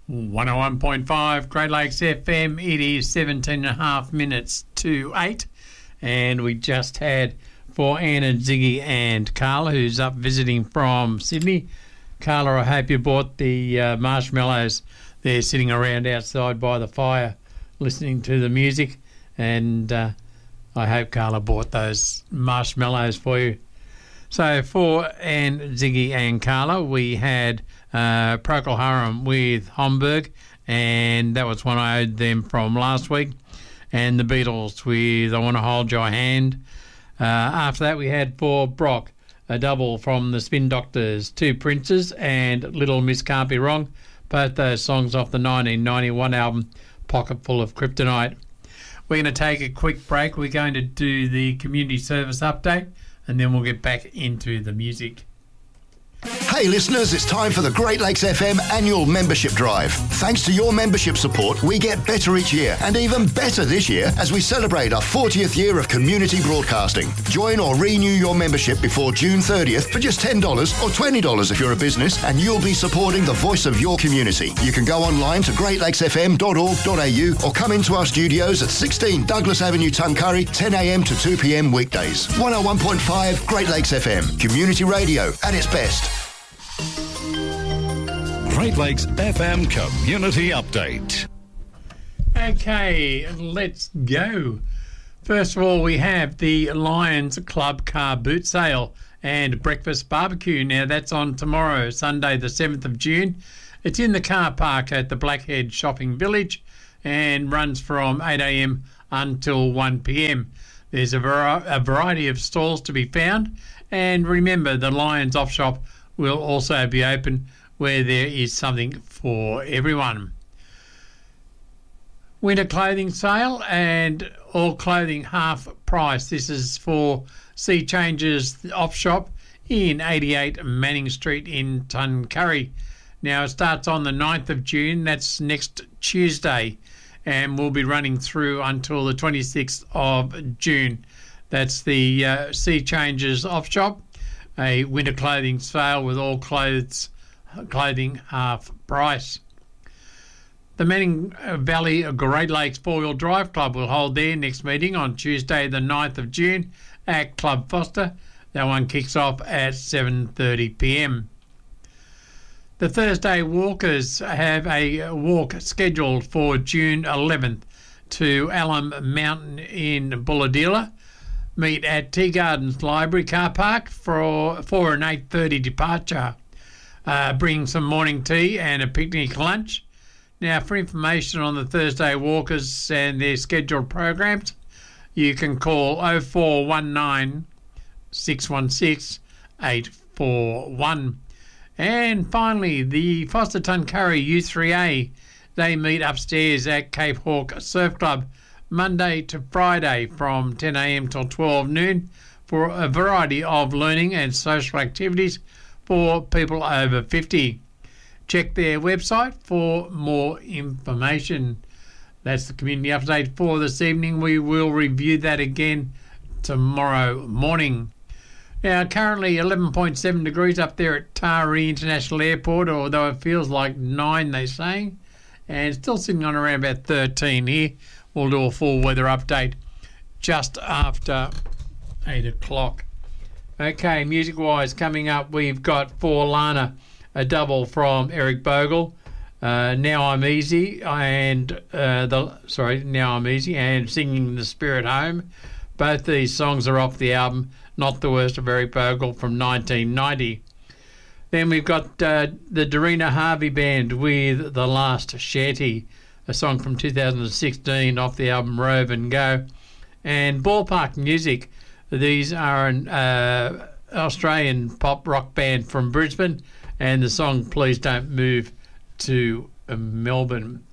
101.5 Great Lakes FM. It is 17 and a half minutes to 8. And we just had for Anna, Ziggy and Carla, who's up visiting from Sydney. Carla, I hope you bought the marshmallows. They're sitting around outside by the fire listening to the music. And I hope Carla bought those marshmallows for you. So for Anne, Ziggy and Carla, we had Procol Harum with Homburg, and that was one I owed them from last week. And the Beatles with I Want to Hold Your Hand. After that, we had for Brock a double from the Spin Doctors, Two Princes and Little Miss Can't Be Wrong. Both those songs off the 1991 album, Pocket Full of Kryptonite. We're going to take a quick break. We're going to do the community service update, and then we'll get back into the music. Hey listeners, it's time for the Great Lakes FM annual membership drive. Thanks to your membership support, we get better each year, and even better this year as we celebrate our 40th year of community broadcasting. Join or renew your membership before June 30th for just $10 or $20 if you're a business, and you'll be supporting the voice of your community. You can go online to greatlakesfm.org.au or come into our studios at 16 Douglas Avenue, Tuncurry, 10 a.m. to 2 p.m. weekdays. 101.5 Great Lakes FM, community radio at its best. Great Lakes FM Community Update. Okay, let's go. First of all, we have the Lions Club car boot sale and breakfast barbecue. Now, that's on tomorrow, Sunday the 7th of June. It's in the car park at the Blackhead Shopping Village and runs from 8 a.m. until 1 p.m. There's a variety of stalls to be found. And remember, the Lions Off Shop will also be open where there is something for everyone. Winter clothing sale and all clothing half price. This is for Sea Changes Off Shop in 88 Manning Street in Tuncurry. Now it starts on the 9th of June, that's next Tuesday, and will be running through until the 26th of June. That's the Sea Changes Off Shop, a winter clothing sale with all clothing half price. The Manning Valley Great Lakes Four-Wheel Drive Club will hold their next meeting on Tuesday the 9th of June at Club Foster. That one kicks off at 7:30 p.m. The Thursday Walkers have a walk scheduled for June 11th to Alum Mountain in Bulladilla. Meet at Tea Gardens Library car park for an 8:30 departure. Bring some morning tea and a picnic lunch. Now, for information on the Thursday Walkers and their scheduled programs, you can call 0419 616 841. And finally, the Foster Tuncurry U3A, they meet upstairs at Cape Hawk Surf Club Monday to Friday from 10 a.m. till 12 noon for a variety of learning and social activities for people over 50. Check their website for more information. That's the community update for this evening. We will review that again tomorrow morning. Now, currently 11.7 degrees up there at Taree International Airport, although it feels like 9, they're saying, and still sitting on around about 13 here. We'll do a full weather update just after 8 o'clock. Okay, music-wise, coming up, we've got for Lana, a double from Eric Bogle, Now I'm Easy, and Now I'm Easy, and Singing the Spirit Home. Both these songs are off the album Not the Worst of Eric Bogle from 1990. Then we've got the Dorina Harvey Band with The Last Shanty, a song from 2016 off the album Rove and Go. And Ballpark Music, these are an Australian pop rock band from Brisbane, and the song Please Don't Move to Melbourne.